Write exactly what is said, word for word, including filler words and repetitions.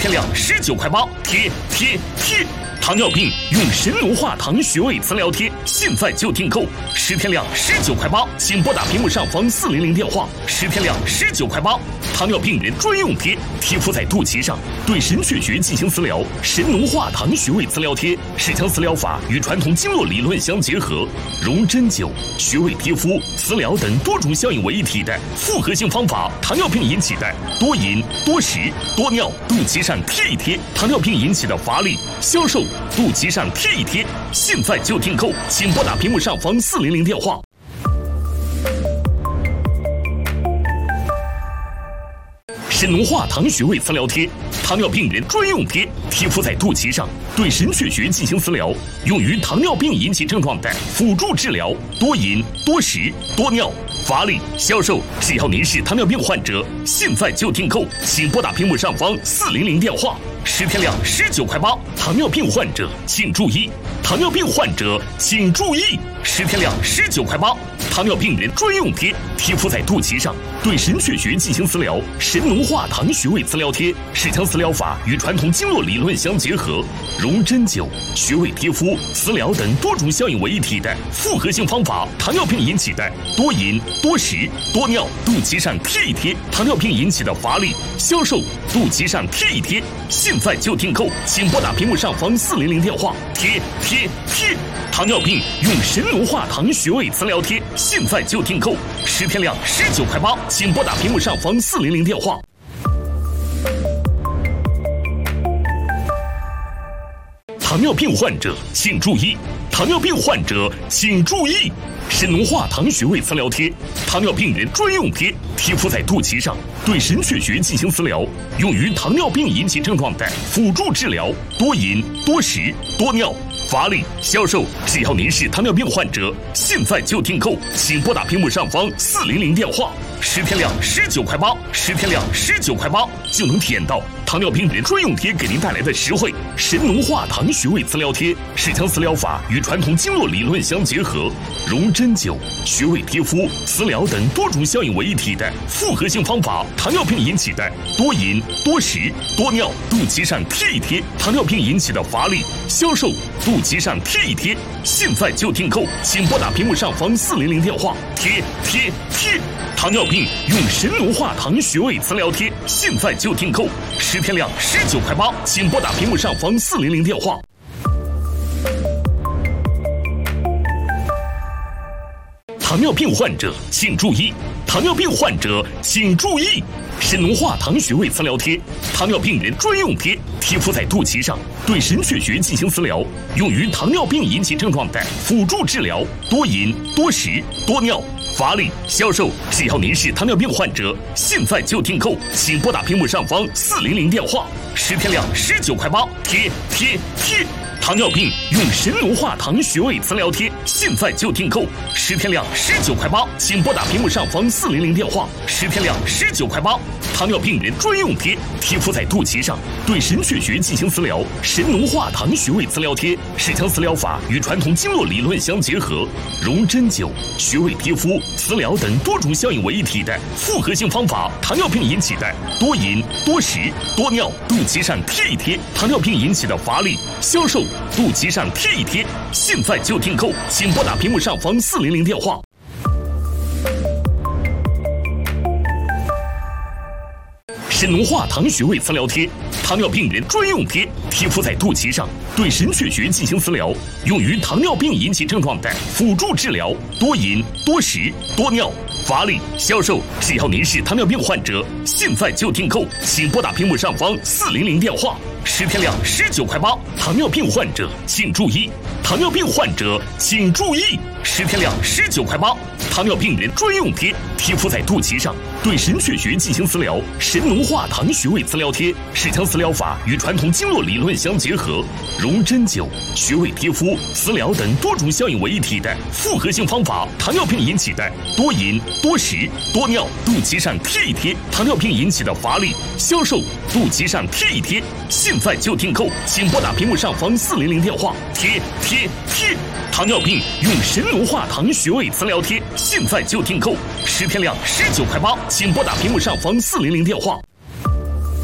天量十九块八，贴贴贴！糖尿病用神农化糖穴位磁疗贴，现在就订购，十天量十九块八，请拨打屏幕上方四零零电话，十天量十九块八。糖尿病人专用贴，贴敷在肚脐上，对神阙穴进行磁疗。神农化糖穴位磁疗贴是将磁疗法与传统经络理论相结合，融针灸、穴位贴敷、磁疗等多种效应为一体的复合性方法。糖尿病引起的多饮、多食、多尿，肚脐上贴一贴；糖尿病引起的乏力、消瘦，肚脐上贴一贴。现在就订购，请拨打屏幕上方四零零电话。神农化糖穴位磁疗贴，糖尿病人专用贴，贴敷在肚脐上，对神阙穴进行磁疗，用于糖尿病引起症状的辅助治疗。多饮、多食、多尿、乏力、消瘦，只要您是糖尿病患者，现在就订购，请拨打屏幕上方四零零电话。十天量十九块八，糖尿病患者请注意，糖尿病患者请注意，十天量十九块八，糖尿病人专用贴，贴敷在肚脐上，对神阙穴进行磁疗。神农化糖穴位磁疗贴是将磁疗法与传统经络理论相结合，融针灸、穴位贴敷、磁疗等多种效应为一体的复合性方法。糖尿病引起的多饮、多食、多尿，肚脐上贴一贴；糖尿病引起的乏力、消瘦，肚脐上贴一贴。现在就订购，请拨打屏幕上方四零零电话。贴贴贴！糖尿病用神农化糖穴位磁疗贴，现在就订购，十天量十九块八，请拨打屏幕上方四零零电话。糖尿病患者请注意，糖尿病患者请注意，神农化糖穴位磁疗贴，糖尿病人专用贴，贴敷在肚脐上，对神阙穴进行磁疗，用于糖尿病引起症状的辅助治疗。多饮、多食、多尿、乏力、消瘦，只要您是糖尿病患者，现在就订购，请拨打屏幕上方四零零电话。十天量十九块八，十天量十九块八，就能体验到糖尿病人专用贴给您带来的实惠。神农化糖穴位磁疗贴是将磁疗法与传统经络理论相结合，融针灸、穴位贴敷、磁疗等多种效应为一体的复合性方法。糖尿病引起的多饮、多食、多尿，肚脐上贴一贴；糖尿病引起的乏力、消瘦，肚脐上贴一贴。现在就订购，请拨打屏幕上方四零零电话。贴贴贴！糖尿病用神农化糖穴位磁疗贴，现在就订购，十天量十九块八，请拨打屏幕上方四零零电话。糖尿病患者请注意，糖尿病患者请注意，神农化糖穴位磁疗贴，糖尿病人专用贴，贴敷在肚脐上，对神阙穴进行磁疗，用于糖尿病引起症状的辅助治疗。多饮、多食、多尿、乏力、消瘦，只要您是糖尿病患者，现在就订购，请拨打屏幕上方四零零电话。十天量十九块八，贴贴贴！糖尿病用神农化糖穴位磁疗贴，现在就订购，十天量十九块八，请拨打屏幕上方四零零电话。十天量十九块八，糖尿病人专用贴，贴敷在肚脐上，对神阙穴进行磁疗。神农化糖穴位磁疗贴是将磁疗法与传统经络理论相结合，融针灸、穴位贴敷、磁疗等多种效应为一体的复合性方法。糖尿病引起的多饮、多食、多尿，肚脐上贴一贴；糖尿病引起的乏力、消瘦，肚脐上贴一贴。现在就订购，请拨打屏幕上方四零零电话。神农化糖穴位磁疗贴，糖尿病人专用贴，贴敷在肚脐上，对神阙穴进行磁疗，用于糖尿病引起症状的辅助治疗。多饮、多食、多尿、乏力、消瘦，只要您是糖尿病患者，现在就订购，请拨打屏幕上方四零零电话。十天量十九块八，糖尿病患者请注意，糖尿病患者请注意，十天量十九块八，糖尿病人专用贴，贴敷在肚脐上，对神阙穴进行磁疗。神农化糖穴位磁疗贴是将磁疗法与传统经络理论相结合，融针灸、穴位贴敷、磁疗等多种效应为一体的复合性方法。糖尿病引起的多饮、多食、多尿，肚脐上贴一贴；糖尿病引起的乏力、消瘦，肚脐上贴一贴。现在就订购，请拨打屏幕上方四零零电话。贴贴贴！糖尿病用神农化糖穴位磁疗贴，现在就订购，十天量十九块八，请拨打屏幕上方四零零电话。